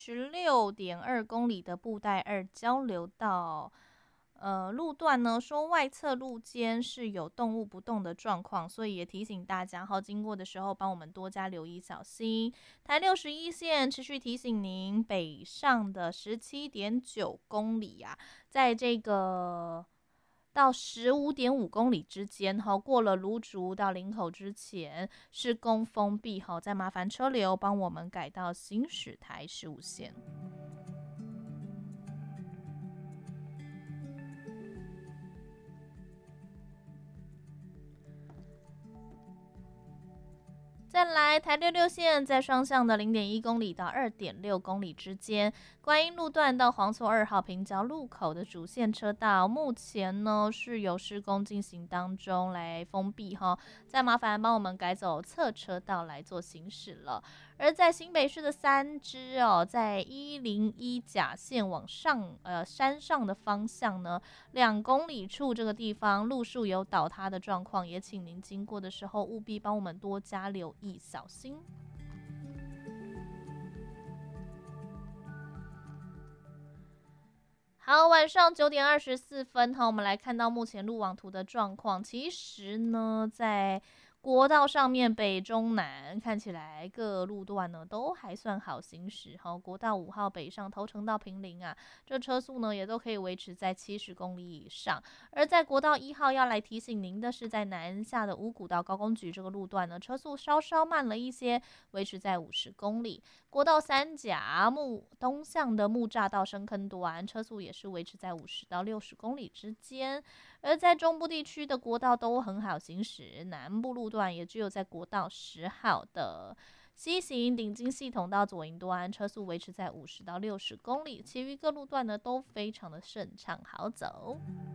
16.2公里的布袋二交流道。路段呢说外侧路肩是有动物不动的状况，所以也提醒大家经过的时候帮我们多加留意小心。台61线持续提醒您北上的17.9公里啊，在这个到15.5公里之间过了芦竹到林口之前施工封闭再麻烦车流帮我们改道行驶台15线。再来，台66线在双向的0.1公里到2.6公里之间，观音路段到黄厝2号平交路口的主线车道，目前呢是由施工进行当中来封闭再麻烦帮我们改走侧车道来做行驶了。而在新北市的三支在101甲线往上山上的方向呢，2公里处这个地方路树有倒塌的状况，也请您经过的时候务必帮我们多加留意小心。好，晚上9点24分我们来看到目前路网图的状况。其实呢，在国道上面北中南看起来各路段呢都还算好行驶国道5号北上头城到坪林啊，这车速呢也都可以维持在70公里以上。而在国道1号要来提醒您的是，在南下的五股到高工局这个路段呢，车速稍稍慢了一些，维持在50公里。国道3甲东向的木栅到深坑端，车速也是维持在50到60公里之间。而在中部地区的国道都很好行驶，南部路段也只有在国道10号的西行顶金系统到左营端，车速维持在50到60公里，其余各路段呢都非常的顺畅好走。